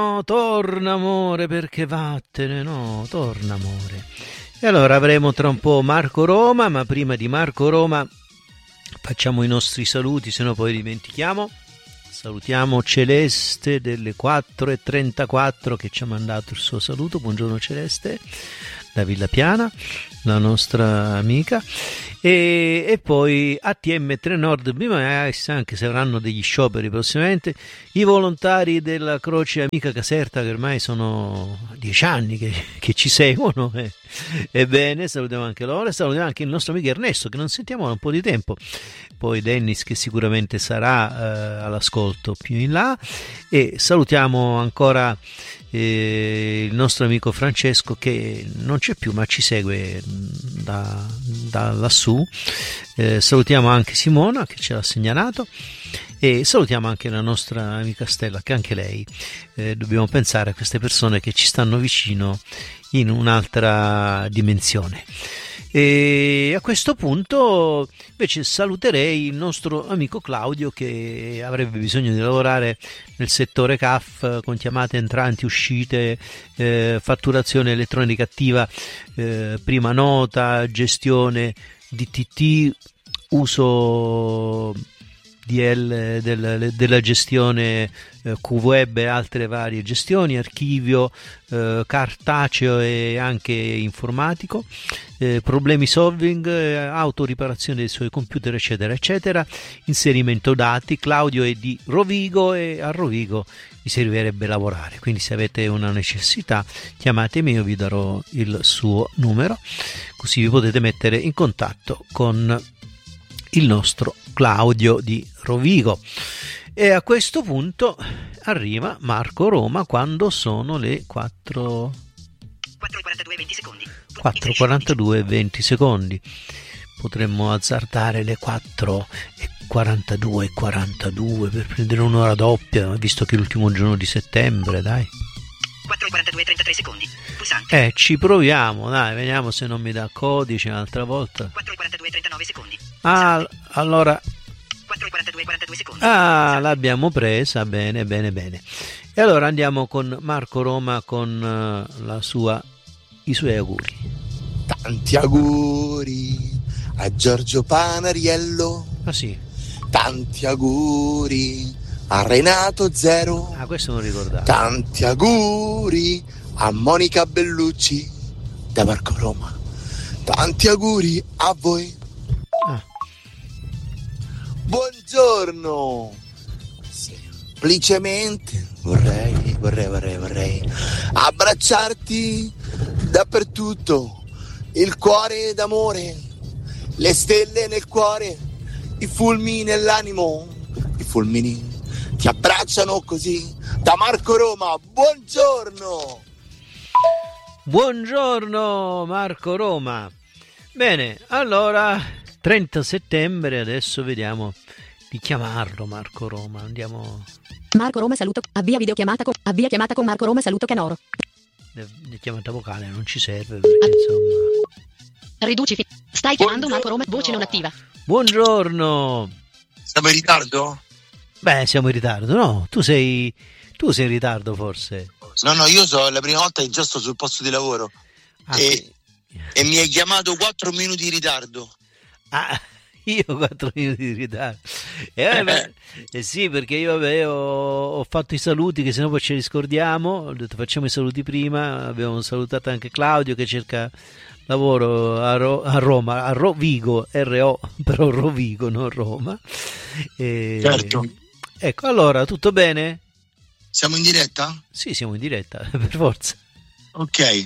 No, torna amore, perché vattene, no, torna amore. E allora avremo tra un po' Marco Roma, ma prima di Marco Roma facciamo i nostri saluti, se no poi dimentichiamo. Salutiamo Celeste delle 4:34 che ci ha mandato il suo saluto. Buongiorno Celeste, da Villa Piana, la nostra amica. E poi ATM Trenord BMS, anche se avranno degli scioperi prossimamente, i volontari della Croce Amica Caserta, che ormai sono 10 anni che ci seguono. Ebbene, salutiamo anche loro e salutiamo anche il nostro amico Ernesto, che non sentiamo da un po' di tempo. Poi Dennis, che sicuramente sarà all'ascolto più in là, e salutiamo ancora il nostro amico Francesco, che non c'è più ma ci segue da lassù. Salutiamo anche Simona, che ce l'ha segnalato, e salutiamo anche la nostra amica Stella, che anche lei dobbiamo pensare a queste persone che ci stanno vicino in un'altra dimensione. E a questo punto invece saluterei il nostro amico Claudio, che avrebbe bisogno di lavorare nel settore CAF con chiamate entranti, uscite, fatturazione elettronica attiva, prima nota, gestione DTT, uso della gestione QWeb e altre varie gestioni, archivio cartaceo e anche informatico, problemi solving, autoriparazione dei suoi computer, eccetera eccetera, inserimento dati. Claudio è di Rovigo e a Rovigo vi servirebbe lavorare, quindi se avete una necessità chiamatemi, io vi darò il suo numero, così vi potete mettere in contatto con il nostro Claudio di Rovigo. E a questo punto arriva Marco Roma quando sono le 4:42 secondi. Potremmo azzardare le 4:42 per prendere un'ora doppia, visto che è l'ultimo giorno di settembre, dai. 4:42:33 secondi. Pulsante. Ci proviamo, dai, vediamo se non mi dà codice un'altra volta. 4:42:39 secondi. Allora 4:42:42 secondi. L'abbiamo presa, bene. E allora andiamo con Marco Roma con i suoi auguri. Tanti auguri a Giorgio Panariello. Ah sì. Tanti auguri a Renato Zero. Questo non ricordavo. Tanti auguri a Monica Bellucci da Marco Roma. Tanti auguri a voi. Buongiorno. Semplicemente vorrei abbracciarti dappertutto, il cuore d'amore, le stelle nel cuore, i fulmini nell'animo, i fulmini ti abbracciano così. Da Marco Roma, buongiorno. Buongiorno Marco Roma. Bene, allora 30 settembre, adesso vediamo di chiamarlo Marco Roma. Andiamo. Marco Roma, saluto, avvia videochiamata avvia chiamata con Marco Roma, saluto Canoro. La chiamata vocale non ci serve perché insomma. Riduci. Stai chiamando Marco Roma, voce non attiva. Buongiorno. Siamo in ritardo? Beh, siamo in ritardo, no? Tu sei in ritardo forse. No, io so, la prima volta che già sto sul posto di lavoro e mi hai chiamato 4 minuti in ritardo. Io 4 minuti di ritardo. Sì, perché io ho fatto i saluti, che sennò poi ce li scordiamo. Ho detto facciamo i saluti prima. Abbiamo salutato anche Claudio che cerca lavoro a Roma, a Rovigo, RO, però Rovigo, non Roma. Certo. Ecco, allora, tutto bene? Siamo in diretta? Sì, siamo in diretta, per forza. Ok.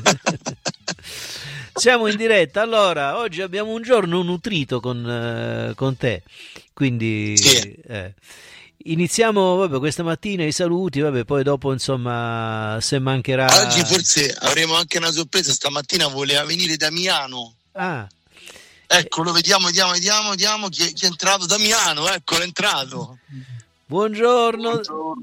Siamo in diretta. Allora, oggi abbiamo un giorno nutrito con te, quindi sì. Iniziamo questa mattina i saluti, poi dopo insomma se mancherà. Oggi forse avremo anche una sorpresa. Stamattina voleva venire Damiano. Eccolo, vediamo chi è entrato. Damiano, eccolo, è entrato. Buongiorno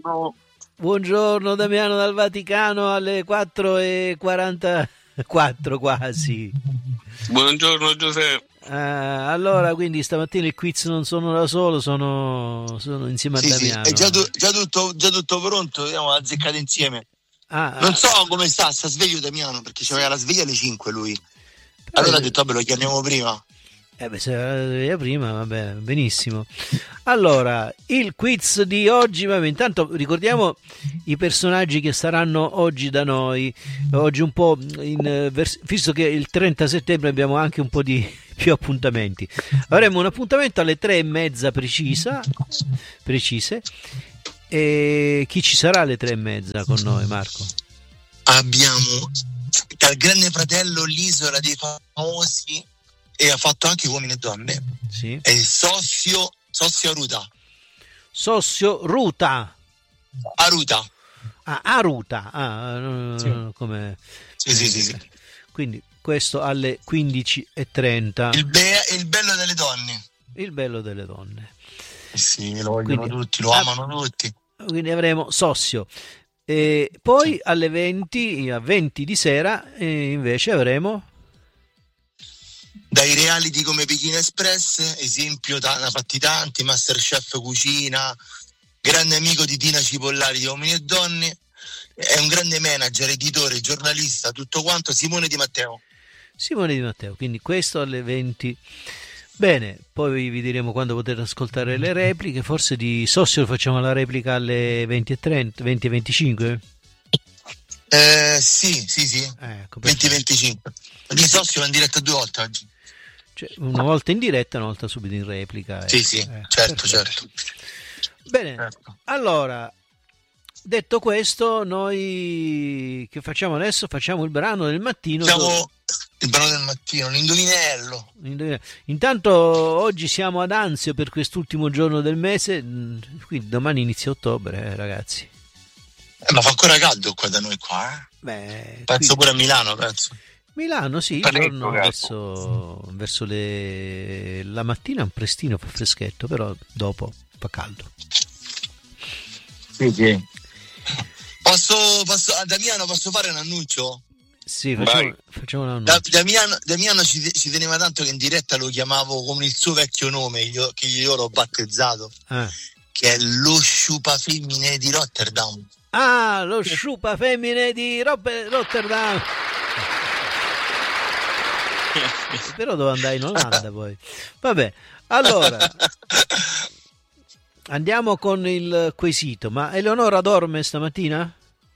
Damiano dal Vaticano alle 4:44 quasi. Buongiorno Giuseppe. Allora, quindi stamattina il quiz non sono da solo, sono insieme a Damiano. È già tutto pronto, vediamo azzeccate insieme. Non so come sta sveglio Damiano, perché c'aveva la sveglia alle 5 lui. Allora ha detto, vabbè, lo chiamiamo prima. Se la sveglia prima, vabbè, benissimo. Allora, il quiz di oggi, vabbè, intanto ricordiamo i personaggi che saranno oggi da noi. Oggi un po' visto che il 30 settembre abbiamo anche un po' di più appuntamenti. Avremo un appuntamento alle 3:30 precise. E chi ci sarà alle 3:30 con noi, Marco? Abbiamo dal Grande Fratello l'Isola dei Famosi, e ha fatto anche Uomini e Donne. Sì. È Sossio Ruta. Sossio Ruta. Aruta. Aruta. Sì. Come... Sì. Quindi questo alle 15:30. Il bello delle donne. Il bello delle donne. Sì, lo vogliono tutti, lo amano tutti. Quindi avremo Sossio. E poi alle 20 di sera invece avremo dai reality come Pechino Express, esempio, ne ha fatti tanti, Masterchef Cucina, grande amico di Tina Cipollari di Uomini e Donne, è un grande manager, editore, giornalista, tutto quanto, Simone Di Matteo, quindi questo alle 20. Bene, poi vi diremo quando potete ascoltare le repliche. Forse di Sossio facciamo la replica alle 20:30, 20:25? Sì. Ecco, 20:25. Di Sossio va in diretta 2 volte oggi. Cioè, una volta in diretta, una volta subito in replica. Sì, certo. Bene, allora, detto questo, noi che facciamo adesso? Facciamo il brano del mattino. Il brano del mattino, l'indovinello. Intanto oggi siamo ad Anzio per quest'ultimo giorno del mese, quindi domani inizia ottobre, ragazzi. Ma fa ancora caldo qua da noi qua, penso pure a Milano, Milano, sì, il giorno verso la mattina un prestino fa freschetto, però dopo fa caldo. Sì. Posso Damiano, posso fare un annuncio? Sì, facciamo un annuncio. Damiano ci teneva tanto che in diretta lo chiamavo con il suo vecchio nome che io l'ho battezzato, che è lo sciupa femmine di Rotterdam. Lo sciupa femmine di Rotterdam. Però devo andare in Olanda poi. Vabbè, allora andiamo con il quesito. Ma Eleonora dorme stamattina?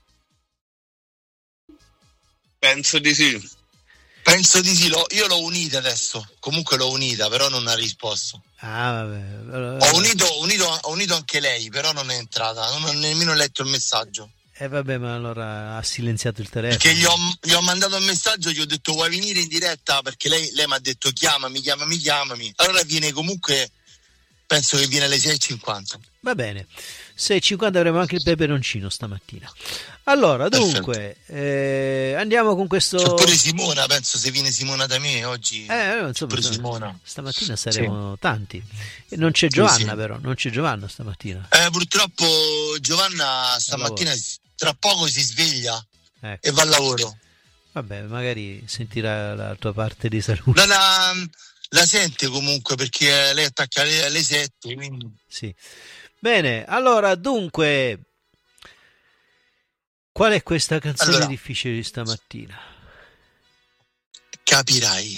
Penso di sì, io l'ho unita adesso. Comunque l'ho unita, però non ha risposto. Vabbè. Ho unito anche lei, però non è entrata, non ho nemmeno letto il messaggio. Vabbè, ma allora ha silenziato il telefono. Perché gli ho mandato un messaggio, gli ho detto vuoi venire in diretta? Perché lei mi ha detto chiamami. Allora viene comunque, penso che viene alle 6:50. Va bene, 6:50 avremo anche il peperoncino stamattina. Allora, dunque, andiamo con questo. C'è pure Simona, penso, se viene Simona da me oggi. Insomma, Simona. Stamattina saremo tanti. E non c'è Giovanna, però, non c'è Giovanna stamattina. Purtroppo Giovanna stamattina tra poco si sveglia e va al lavoro. Vabbè, magari sentirà la tua parte di salute. La sente comunque, perché lei attacca alle 7, quindi. Sì. Bene, allora, dunque, qual è questa canzone difficile di stamattina? Capirai.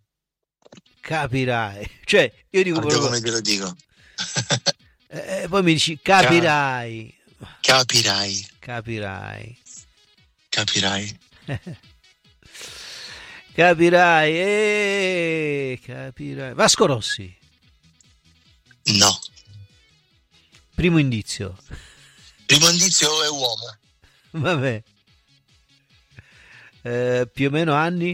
Cioè, io dico proprio come te lo dico. Poi mi dici capirai. Capirai. Capirai. Vasco Rossi. No. Primo indizio è uomo. Vabbè. Più o meno anni?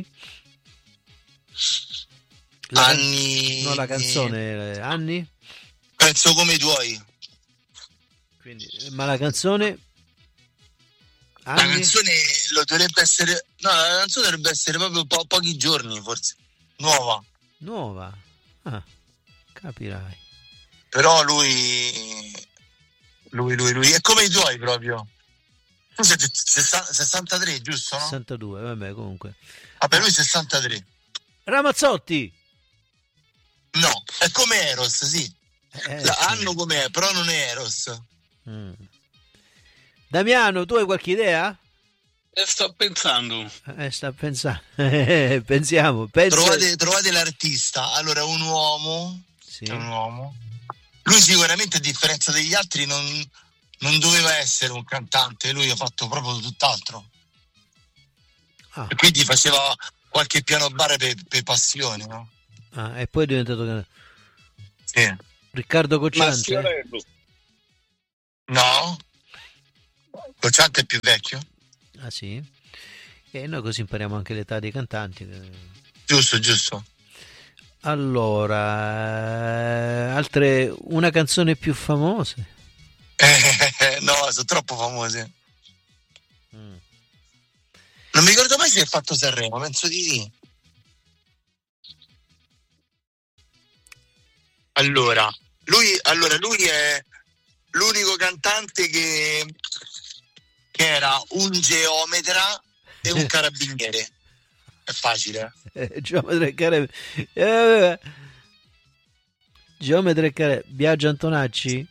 No, la canzone anni? Penso come i tuoi. Quindi, ma la canzone? Anni? La canzone dovrebbe essere. No, la canzone dovrebbe essere proprio pochi giorni, forse. Nuova. Capirai. Però lui è come i tuoi proprio. Tu sei 63, giusto? No? 62, vabbè, comunque. Vabbè, lui 63. Ramazzotti. No, è come Eros, sì. Hanno com'è, però non è Eros. Damiano, tu hai qualche idea? Sto pensando. Pensiamo. Trovate l'artista. Allora, un uomo. Sì. È un uomo. Lui sicuramente, a differenza degli altri, non doveva essere un cantante. Lui ha fatto proprio tutt'altro. E quindi faceva qualche piano bar per passione, no? E poi è diventato... Sì. Riccardo Cocciante? No. Cocciante è più vecchio. Ah sì? E noi così impariamo anche l'età dei cantanti. Giusto. Allora, una canzone più famose? No, sono troppo famose. Non mi ricordo mai se ha fatto Sanremo, penso di sì. Allora, lui è l'unico cantante che era un geometra e un carabiniere. È facile. Geometra e carabiniere. Geometra e carabiniere. Biagio Antonacci?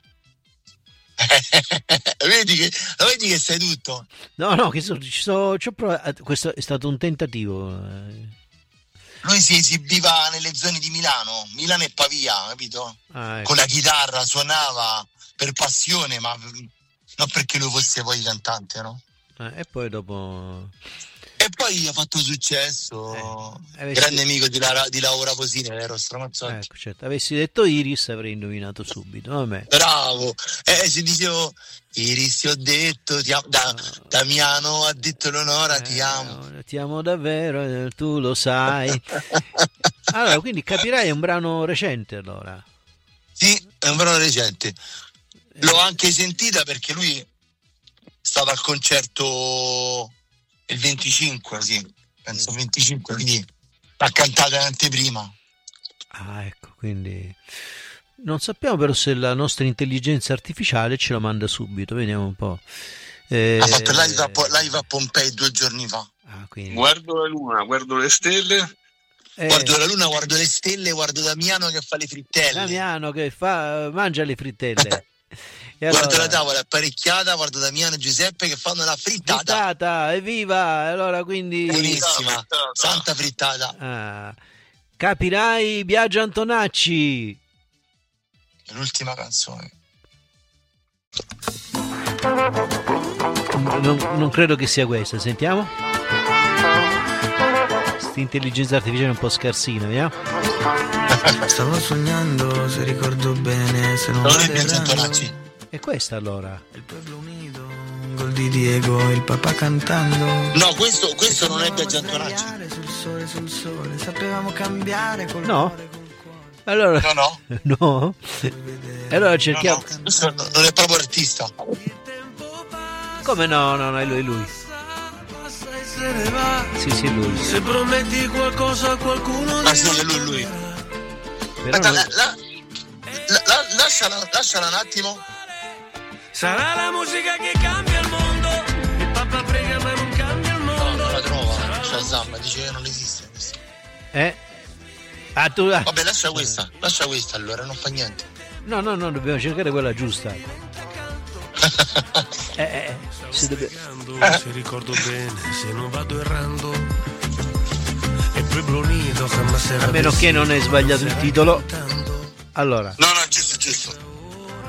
vedi che sai tutto. No, che c'ho provato. Questo è stato un tentativo. Lui si esibiva nelle zone di Milano e Pavia, capito? Ecco. Con la chitarra suonava per passione, ma non perché lui fosse poi cantante, no? E poi dopo... E poi ha fatto successo. Grande amico di Laura Posini, vero? Stramazzotti. Ecco, certo. Avessi detto Iris avrei indovinato subito. Vabbè. Bravo. Se dicevo Iris ti ho detto, ti amo. Damiano ha detto Eleonora, ti amo. Ti amo davvero, tu lo sai. Allora, quindi capirai è un brano recente allora. Sì, è un brano recente. L'ho anche sentita perché lui è stato al concerto il 25, sì, penso 25, quindi l'ha cantata in anteprima. Ecco, quindi non sappiamo però se la nostra intelligenza artificiale ce la manda subito, vediamo un po'. Ha fatto live a Pompei 2 giorni fa. Quindi... Guardo la luna, guardo le stelle. Guardo la luna, guardo le stelle, guardo Damiano che fa le frittelle. Damiano che mangia le frittelle. Guardo la tavola apparecchiata, guardo Damiano e Giuseppe che fanno la frittata. Evviva! Allora quindi... Buonissima, santa frittata. Capirai Biagio Antonacci. È l'ultima canzone. Non credo che sia questa, sentiamo. Sta intelligenza artificiale è un po' scarsina, vediamo. Stavo sognando, se ricordo bene, se non è Biagio Antonacci. E questa allora? Il pueblo unido, un gol di Diego, il papà cantando. No, questo non è Biagio Antonacci. Sul sole, sapevamo cambiare col no. cuore, col cuore. Allora no. Allora cerchiamo. No. Questo non è proprio artista. Come no, è lui. Sì, lui. Se prometti qualcosa a qualcuno. Sì, è lui. Però lasciala un attimo. Sarà la musica che cambia il mondo. Il papà prega ma non cambia il mondo. No, non la trova. Shazam dice che non esiste questo. Tu... Vabbè, lascia questa allora, non fa niente. No, dobbiamo cercare quella giusta. Se ricordo bene, se non vado errando. E poi Brunito, a meno che non hai sbagliato il titolo. Allora. No,